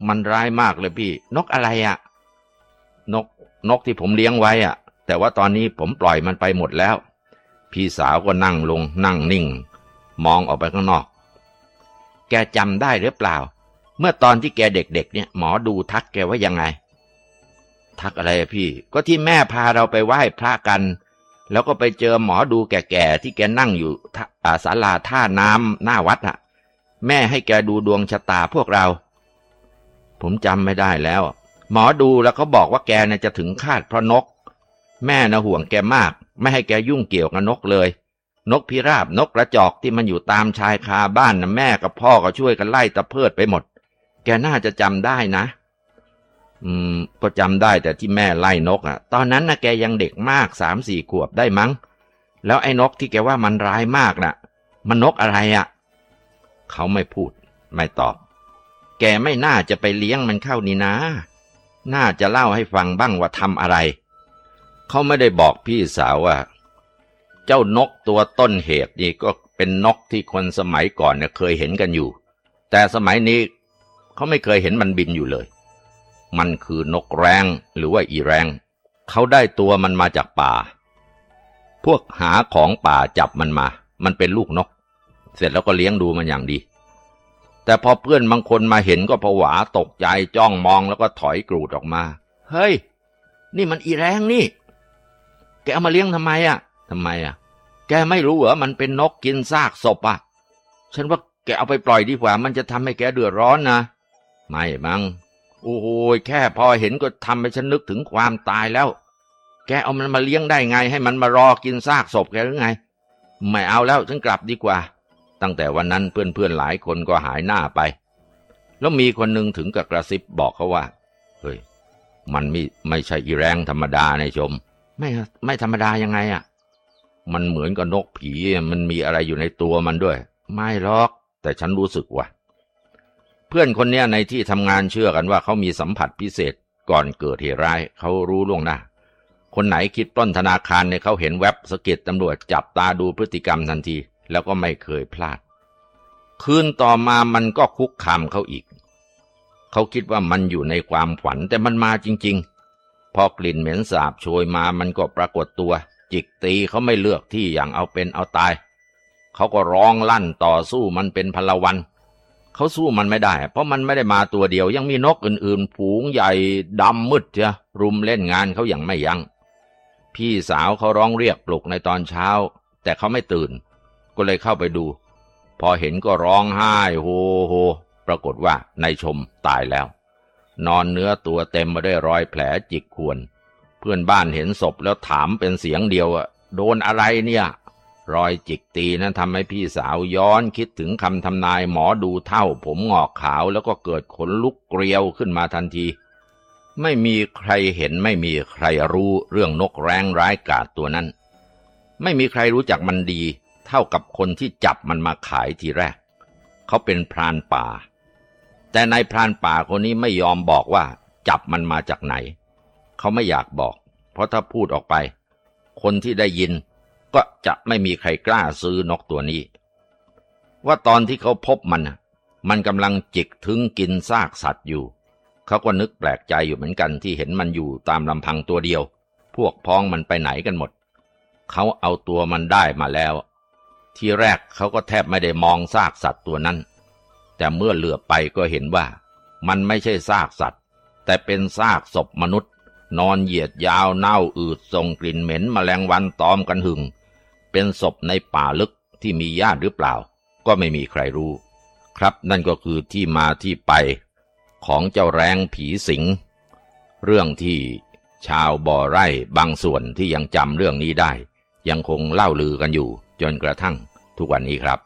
มันร้ายมากเลยพี่นกอะไรอะนกที่ผมเลี้ยงไว้อะแต่ว่าตอนนี้ผมปล่อยมันไปหมดแล้วพี่สาวก็นั่งลงนั่งนิ่งมองออกไปข้างนอกแกจำได้หรือเปล่าเมื่อตอนที่แกเด็กๆเนี่ยหมอดูทักแกว่ายังไงทักอะไรอะพี่ก็ที่แม่พาเราไปไหว้พระกันแล้วก็ไปเจอหมอดูแก่ๆที่แกนั่งอยู่ศาลาท่าน้ำหน้าวัดอะแม่ให้แกดูดวงชะตาพวกเราผมจำไม่ได้แล้วหมอดูแล้วเขาบอกว่าแกน่ะจะถึงคาดเพราะนกแม่น่ะห่วงแกมากไม่ให้แกยุ่งเกี่ยวกับนกเลยนกพิราบนกกระจอกที่มันอยู่ตามชายคาบ้านน่ะแม่กับพ่อก็ช่วยกันไล่ตะเพิดไปหมดแกน่าจะจำได้นะก็จำได้แต่ที่แม่ไล่นกตอนนั้นน่ะแกยังเด็กมาก3-4 ขวบได้มั้งแล้วไอ้นกที่แกว่ามันร้ายมากน่ะมันนกอะไรเขาไม่พูดไม่ตอบแกไม่น่าจะไปเลี้ยงมันเข้านี่นะน่าจะเล่าให้ฟังบ้างว่าทำอะไรเขาไม่ได้บอกพี่สาวว่าเจ้านกตัวต้นเหตุนี่ก็เป็นนกที่คนสมัยก่อนเนี่ยเคยเห็นกันอยู่แต่สมัยนี้เขาไม่เคยเห็นมันบินอยู่เลยมันคือนกแร้งหรือว่าอีแร้งเขาได้ตัวมันมาจากป่าพวกหาของป่าจับมันมามันเป็นลูกนกเสร็จแล้วก็เลี้ยงดูมันอย่างดีแต่พอเพื่อนบางคนมาเห็นก็ผวาตกใจจ้องมองแล้วก็ถอยกรูดออกมาเฮ้ยนี่มันอีแร้งนี่แกเอามาเลี้ยงทำไมแกไม่รู้เหรอมันเป็นนกกินซากศพฉันว่าแกเอาไปปล่อยดีกว่ามันจะทำให้แกเดือดร้อนนะไม่มั้งโอ้โหแค่พอเห็นก็ทำให้ฉันนึกถึงความตายแล้วแกเอามันมาเลี้ยงได้ไงให้มันมารอกินซากศพแกหรือไงไม่เอาแล้วฉันกลับดีกว่าตั้งแต่วันนั้นเพื่อนๆหลายคนก็หายหน้าไปแล้วมีคนหนึ่งถึงกับกระซิบบอกเขาว่าเฮ้ยมันไม่ใช่อีแรงธรรมดาในชมไม่ธรรมดายังไงมันเหมือนกับนกผีมันมีอะไรอยู่ในตัวมันด้วยไม่หรอกแต่ฉันรู้สึกว่าเพื่อนคนนี้ในที่ทำงานเชื่อกันว่าเขามีสัมผัสพิเศษก่อนเกิดเหตุร้ายเขารู้ล่วงหน้าคนไหนคิดปล้นธนาคารเนี่ยเขาเห็นแว็บสะกิดตำรวจจับตาดูพฤติกรรมทันทีแล้วก็ไม่เคยพลาดคืนต่อมามันก็คุกคามเขาอีกเขาคิดว่ามันอยู่ในความฝันแต่มันมาจริงๆพอกลิ่นเหม็นสาบโชยมามันก็ปรากฏตัวจิกตีเขาไม่เลือกที่อย่างเอาเป็นเอาตายเขาก็ร้องลั่นต่อสู้มันเป็นพลวันเขาสู้มันไม่ได้เพราะมันไม่ได้มาตัวเดียวยังมีนกอื่นๆฝูงใหญ่ดำมืดเจ้ารุมเล่นงานเขาอย่างไม่ยั้งพี่สาวเขาร้องเรียกปลุกในตอนเช้าแต่เขาไม่ตื่นก็เลยเข้าไปดูพอเห็นก็ร้องไห้โฮโฮปรากฏว่านายชมตายแล้วนอนเนื้อตัวเต็มมาด้วยรอยแผลจิกข่วนเพื่อนบ้านเห็นศพแล้วถามเป็นเสียงเดียวโดนอะไรเนี่ยรอยจิกตีนั้นทำให้พี่สาวย้อนคิดถึงคำทำนายหมอดูเฒ่าผมงอกขาวแล้วก็เกิดขนลุกเกลียวขึ้นมาทันทีไม่มีใครเห็นไม่มีใครรู้เรื่องนกแร้งร้ายกาจตัวนั้นไม่มีใครรู้จักมันดีเท่ากับคนที่จับมันมาขายทีแรกเขาเป็นพรานป่าแต่นายพรานป่าคนนี้ไม่ยอมบอกว่าจับมันมาจากไหนเขาไม่อยากบอกเพราะถ้าพูดออกไปคนที่ได้ยินก็จะไม่มีใครกล้าซื้อนกตัวนี้ว่าตอนที่เขาพบมันกำลังจิกถึงกินซากสัตว์อยู่เขาก็นึกแปลกใจอยู่เหมือนกันที่เห็นมันอยู่ตามลำพังตัวเดียวพวกพ้องมันไปไหนกันหมดเขาเอาตัวมันได้มาแล้วทีแรกเขาก็แทบไม่ได้มองซากสัตว์ตัวนั้นแต่เมื่อเหลือบไปก็เห็นว่ามันไม่ใช่ซากสัตว์แต่เป็นซากศพมนุษย์นอนเหยียดยาวเน่าอืดส่งกลิ่นเหม็นแมลงวันตอมกันหึงเป็นศพในป่าลึกที่มีญาติหรือเปล่าก็ไม่มีใครรู้ครับนั่นก็คือที่มาที่ไปของเจ้าแร้งผีสิงเรื่องที่ชาวบ่อไร่บางส่วนที่ยังจำเรื่องนี้ได้ยังคงเล่าลือกันอยู่จนกระทั่งทุกวันนี้ครับ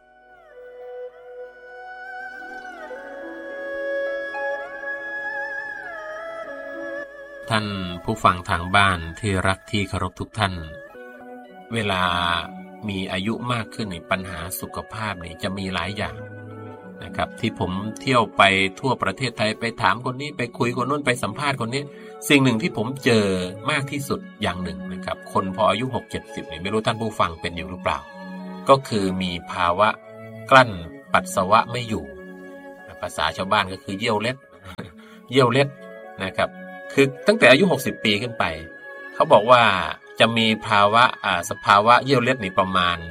ท่านผู้ฟังทางบ้านที่รักที่เคารพทุกท่านเวลามีอายุมากขึ้นในปัญหาสุขภาพนี่จะมีหลายอย่างนะครับที่ผมเที่ยวไปทั่วประเทศไทยไปถามคนนี้ไปคุยคนนู้นไปสัมภาษณ์คนนี้สิ่งหนึ่งที่ผมเจอมากที่สุดอย่างหนึ่งนะครับคนพออายุ 60-70 นี่ไม่รู้ท่านผู้ฟังเป็นอยู่หรือเปล่าก็คือมีภาวะกลั้นปัสสาวะไม่อยู่ภาษาชาวบ้านก็คือเยี่ยวเล็ดเยี่ยวเล็ดนะครับคือตั้งแต่อายุ60ปีขึ้นไปเขาบอกว่าจะมีสภาวะเยี่ยวเล็ดนี่ประมาณ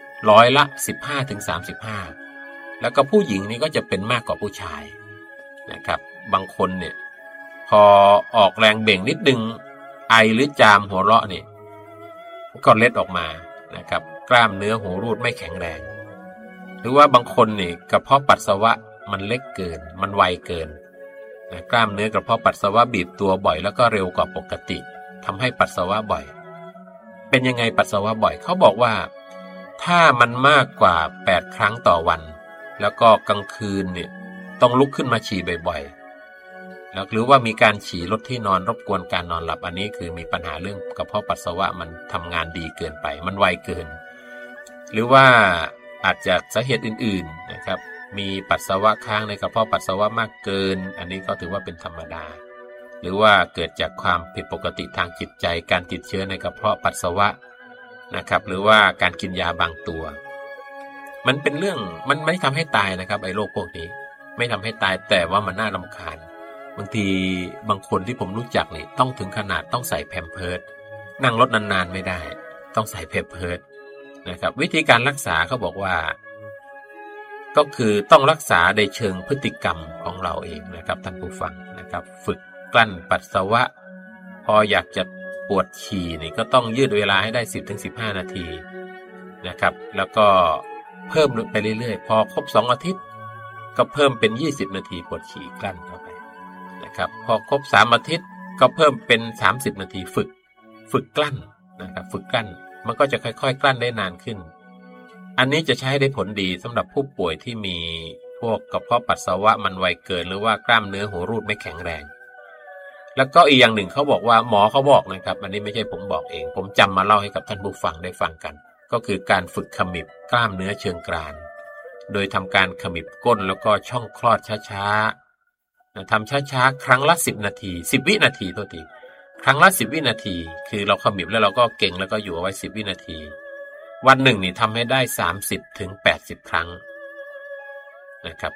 15-35แล้วก็ผู้หญิงนี่ก็จะเป็นมากกว่าผู้ชายนะครับบางคนเนี่ยพอออกแรงเบ่งนิดนึงไอหรือจามหัวเราะนี่ก็เล็ดออกมานะครับกล้ามเนื้อหูรูดไม่แข็งแรงหรือว่าบางคนนี่กระเพาะปัสสาวะมันเล็กเกินมันไวเกินกล้ามเนื้อกระเพาะปัสสาวะบีบตัวบ่อยแล้วก็เร็วกว่าปกติทำให้ปัสสาวะบ่อยเป็นยังไงปัสสาวะบ่อยเขาบอกว่าถ้ามันมากกว่า8ครั้งต่อวันแล้วก็กลางคืนเนี่ยต้องลุกขึ้นมาฉี่บ่อยๆแล้วหรือว่ามีการฉี่ลดที่นอนรบกวนการนอนหลับอันนี้คือมีปัญหาเรื่องกระเพาะปัสสาวะมันทำงานดีเกินไปมันไวเกินหรือว่าอาจจะสาเหตุอื่นๆนะครับมีปัสสาวะค้างในกระเพาะปัสสาวะมากเกินอันนี้ก็ถือว่าเป็นธรรมดาหรือว่าเกิดจากความผิดปกติทางจิตใจการติดเชื้อในกระเพาะปัสสาวะนะครับหรือว่าการกินยาบางตัวมันเป็นเรื่องมันไม่ทำให้ตายนะครับไอ้โรคพวกนี้ไม่ทำให้ตายแต่ว่ามันน่ารำคาญบางทีบางคนที่ผมรู้จักนี่ต้องถึงขนาดต้องใส่แพมเพิร์สนั่งรถนานๆไม่ได้ต้องใส่แพมเพิร์สนะครับวิธีการรักษาเขาบอกว่าก็คือต้องรักษาในเชิงพฤติกรรมของเราเองนะครับท่านผู้ฟังนะครับฝึกกลั้นปัสสาวะพออยากจะปวดฉี่นี่ก็ต้องยืดเวลาให้ได้ 10-15 นาทีนะครับแล้วก็เพิ่มไปเรื่อยๆพอครบ2อาทิตย์ก็เพิ่มเป็น20นาทีปวดฉี่กลั้นเข้าไปนะครับพอครบ3อาทิตย์ก็เพิ่มเป็น30นาทีฝึกกลั้นนะครับฝึกกลั้นมันก็จะค่อยๆกลั้นได้นานขึ้นอันนี้จะใช้ได้ผลดีสำหรับผู้ป่วยที่มีพวกกระเพาะปัสสาวะมันไวเกินหรือว่ากล้ามเนื้อหูรูดไม่แข็งแรงแล้วก็อีกอย่างหนึ่งเขาบอกว่าหมอเขาบอกนะครับอันนี้ไม่ใช่ผมบอกเองผมจำมาเล่าให้กับท่านผู้ฟังได้ฟังกันก็คือการฝึกขมิบกล้ามเนื้อเชิงกรานโดยทำการขมิบก้นแล้วก็ช่องคลอดช้าๆทำช้าๆครั้งละ10นาที10วินาทีตัวทีครั้งละ10วินาทีคือเราขมิบแล้วเราก็เก่งแล้วก็อยู่เอาไว้10วินาทีวันหนึ่งนี่ทำให้ได้30-80 ครั้งนะครับ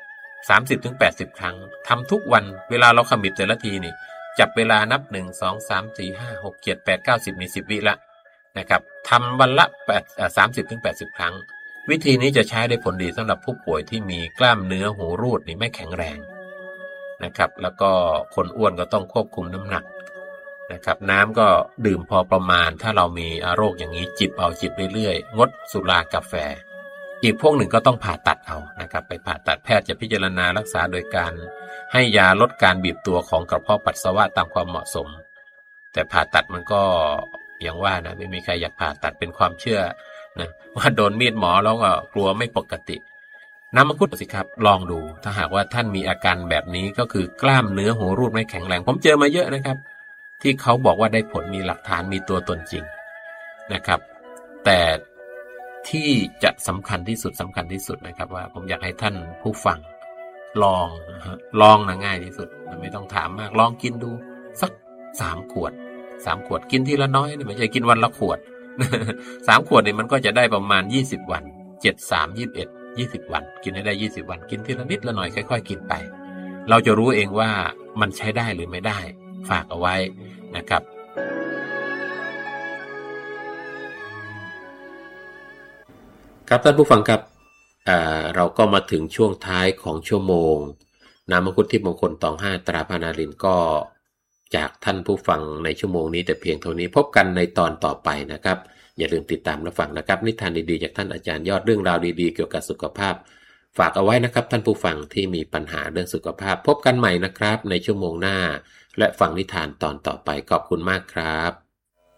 30-80 ครั้งทำทุกวันเวลาเราขมิบแต่ละทีนี่จับเวลานับ1 2 3 4 5 6 7 8 9 10นี่10วิละนะครับทำวันละ30-80 ครั้งวิธีนี้จะใช้ได้ผลดีสำหรับผู้ป่วยที่มีกล้ามเนื้อหูรูดนี่ไม่แข็งแรงนะครับแล้วก็คนอ้วนก็ต้องควบคุมน้ำหนักนะครับน้ำก็ดื่มพอประมาณถ้าเรามีโรคอย่างนี้จิบเรื่อยๆงดสุรากาแฟอีกพวกหนึ่งก็ต้องผ่าตัดเอานะครับไปผ่าตัดแพทย์จะพิจารณารักษาโดยการให้ยาลดการบีบตัวของกระเพาะปัสสาวะตามความเหมาะสมแต่ผ่าตัดมันก็อย่างว่านะไม่มีใครอยากผ่าตัดเป็นความเชื่อนะว่าโดนมีดหมอแล้วก็กลัวไม่ปกติน้ำมังคุดสิครับลองดูถ้าหากว่าท่านมีอาการแบบนี้ก็คือกล้ามเนื้อหูรูดไม่แข็งแรงผมเจอมาเยอะนะครับที่เขาบอกว่าได้ผลมีหลักฐานมีตัวตนจริงนะครับแต่ที่จะสำคัญที่สุดนะครับว่าผมอยากให้ท่านผู้ฟังลองนะง่ายที่สุดไม่ต้องถามมากลองกินดูสัก3 ขวดกินทีละน้อยไม่ใช่กินวันละขวด3 ขวดนี่มันก็จะได้ประมาณ20วัน7 3 21 20วันกินให้ได้20วันกินทีละนิดละหน่อยค่อยๆกินไปเราจะรู้เองว่ามันใช้ได้หรือไม่ได้ฝากเอาไว้นะครับครับท่านผู้ฟังครับเราก็มาถึงช่วงท้ายของชั่วโมงน้ำมังคุดทิพย์มงคลตอง5ตราพานารินก็จากท่านผู้ฟังในชั่วโมงนี้แต่เพียงเท่านี้พบกันในตอนต่อไปนะครับอย่าลืมติดตามรับฟังนะครับนิทานดีๆจากท่านอาจารย์ยอดเรื่องราวดีๆเกี่ยวกับสุขภาพฝากเอาไว้นะครับท่านผู้ฟังที่มีปัญหาเรื่องสุขภาพพบกันใหม่นะครับในชั่วโมงหน้าและฟังนิทานตอนต่อไปขอบคุณมากครับ